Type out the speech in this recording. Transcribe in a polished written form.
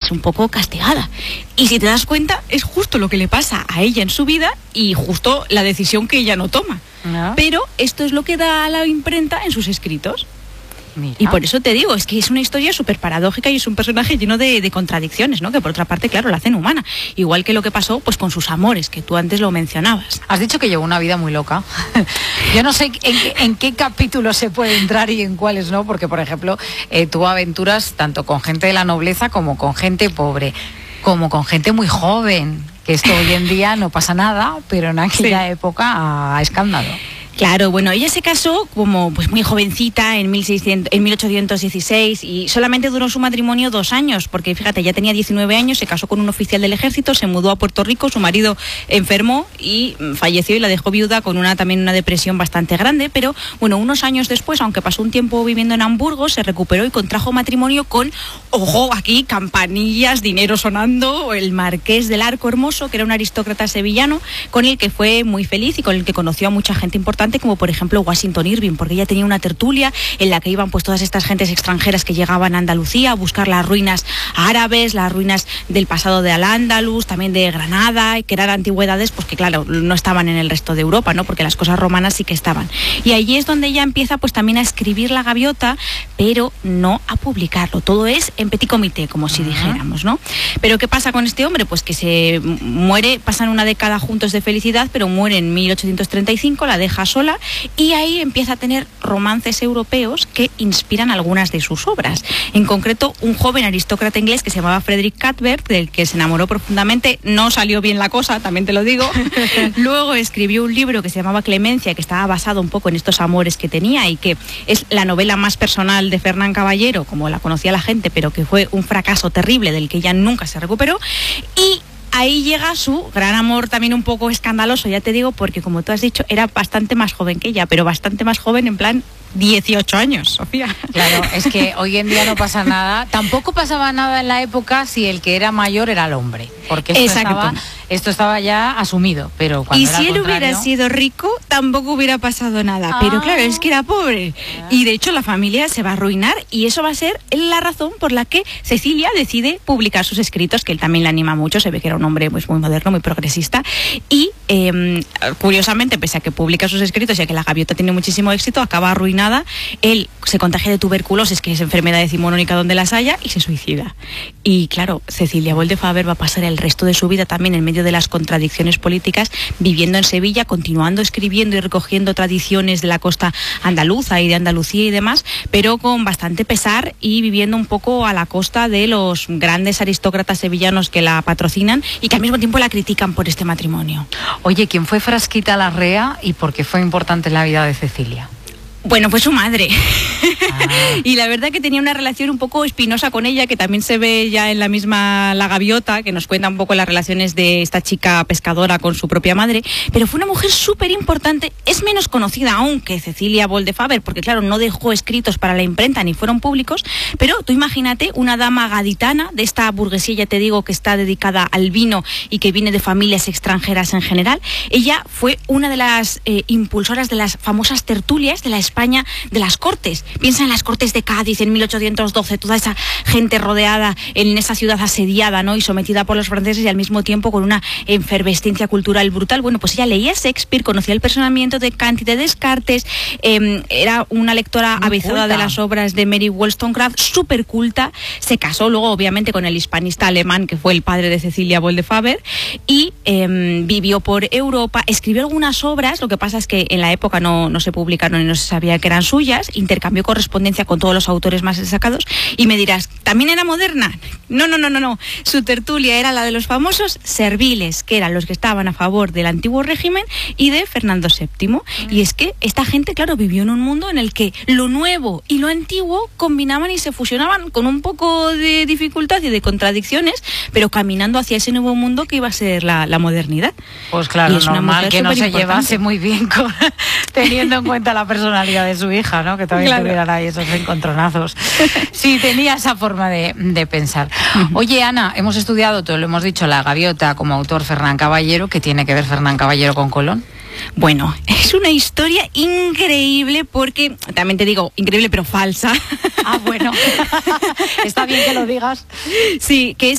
quedar un poco castigada. Y si te das cuenta, es justo lo que le pasa a ella en su vida y justo la decisión que ella no toma. ¿No? Pero esto es lo que da a la imprenta en sus escritos. Mira. Y por eso te digo, es que es una historia súper paradójica y es un personaje lleno de contradicciones, ¿no? Que por otra parte, claro, la hacen humana. Igual que lo que pasó pues con sus amores, que tú antes lo mencionabas. Has dicho que llevó una vida muy loca. Yo no sé en qué capítulos se puede entrar y en cuáles no, porque, por ejemplo, tuvo aventuras tanto con gente de la nobleza como con gente pobre, como con gente muy joven, que esto hoy en día no pasa nada, pero en aquella época a escándalo. Claro, bueno, ella se casó como pues muy jovencita en 1816 y solamente duró su matrimonio 2 años, porque fíjate, ya tenía 19 años, se casó con un oficial del ejército, se mudó a Puerto Rico, su marido enfermó y falleció y la dejó viuda con también una depresión bastante grande, pero bueno, unos años después, aunque pasó un tiempo viviendo en Hamburgo, se recuperó y contrajo matrimonio con, ojo, aquí, campanillas, dinero sonando, el marqués del Arco Hermoso, que era un aristócrata sevillano, con el que fue muy feliz y con el que conoció a mucha gente importante, como por ejemplo Washington Irving, porque ella tenía una tertulia en la que iban pues todas estas gentes extranjeras que llegaban a Andalucía a buscar las ruinas árabes, las ruinas del pasado de Al-Ándalus, también de Granada, que eran antigüedades pues que claro, no estaban en el resto de Europa, ¿no? Porque las cosas romanas sí que estaban. Y allí es donde ella empieza pues también a escribir La Gaviota, pero no a publicarlo. Todo es en petit comité, como si dijéramos, ¿no? Pero ¿qué pasa con este hombre? Pues que se muere, pasan una década juntos de felicidad, pero muere en 1835, la deja sola y ahí empieza a tener romances europeos que inspiran algunas de sus obras. En concreto, un joven aristócrata inglés que se llamaba Frederick Cuthbert, del que se enamoró profundamente, no salió bien la cosa, también te lo digo. Luego escribió un libro que se llamaba Clemencia, que estaba basado un poco en estos amores que tenía y que es la novela más personal de Fernán Caballero, como la conocía la gente, pero que fue un fracaso terrible del que ella nunca se recuperó. Y ahí llega su gran amor, también un poco escandaloso, ya te digo, porque como tú has dicho, era bastante más joven que ella, pero bastante más joven en plan 18 años, Sofía. Claro, es que hoy en día no pasa nada. Tampoco pasaba nada en la época si el que era mayor era el hombre, porque esto estaba ya asumido. Pero cuando y si él hubiera sido rico, tampoco hubiera pasado nada. Pero claro, es que era pobre. Y de hecho la familia se va a arruinar y eso va a ser la razón por la que Cecilia decide publicar sus escritos, que él también le anima mucho, se ve que era un hombre pues, muy moderno, muy progresista. Y curiosamente, pese a que publica sus escritos y a que La Gaviota tiene muchísimo éxito, acaba arruinada. Él se contagia de tuberculosis, que es enfermedad decimonónica donde las haya, y se suicida. Y claro, Cecilia Boll de Faber va a pasar el resto de su vida también en medio de las contradicciones políticas, viviendo en Sevilla, continuando escribiendo y recogiendo tradiciones de la costa andaluza y de Andalucía y demás, pero con bastante pesar y viviendo un poco a la costa de los grandes aristócratas sevillanos que la patrocinan y que al mismo tiempo la critican por este matrimonio. Oye, ¿quién fue Frasquita Larrea y por qué fue importante en la vida de Cecilia? Bueno, fue su madre. Y la verdad que tenía una relación un poco espinosa con ella, que también se ve ya en la misma La Gaviota, que nos cuenta un poco las relaciones de esta chica pescadora con su propia madre, pero fue una mujer súper importante, es menos conocida aún que Cecilia Boll de Faber, porque claro, no dejó escritos para la imprenta ni fueron públicos, pero tú imagínate una dama gaditana de esta burguesía, ya te digo, que está dedicada al vino y que viene de familias extranjeras en general. Ella fue una de las impulsoras de las famosas tertulias de la España de las Cortes. Piensa en las Cortes de Cádiz en 1812, toda esa gente rodeada en esa ciudad asediada, ¿no? Y sometida por los franceses y al mismo tiempo con una efervescencia cultural brutal. Bueno, pues ella leía Shakespeare, conocía el personamiento de Kant y de Descartes, era una lectora avezada de las obras de Mary Wollstonecraft, súper culta, se casó luego obviamente con el hispanista alemán que fue el padre de Cecilia Boll de Faber y vivió por Europa, escribió algunas obras, lo que pasa es que en la época no se publicaron y no se sabía que eran suyas, intercambió correspondencia con todos los autores más destacados y me dirás, ¿también era moderna? No. Su tertulia era la de los famosos serviles, que eran los que estaban a favor del antiguo régimen y de Fernando VII. Y es que esta gente, claro, vivió en un mundo en el que lo nuevo y lo antiguo combinaban y se fusionaban con un poco de dificultad y de contradicciones, pero caminando hacia ese nuevo mundo que iba a ser la modernidad. Pues claro, es normal que no se llevase muy bien teniendo en cuenta la personalidad de su hija, ¿no? Que también tuvieran ahí esos encontronazos. Sí, tenía esa forma de pensar. Oye, Ana, hemos estudiado, todo lo hemos dicho, La Gaviota como autor Fernán Caballero. ¿Qué tiene que ver Fernán Caballero con Colón? Bueno, es una historia increíble porque, también te digo, increíble pero falsa. Ah, bueno. Está bien que lo digas. Sí, que es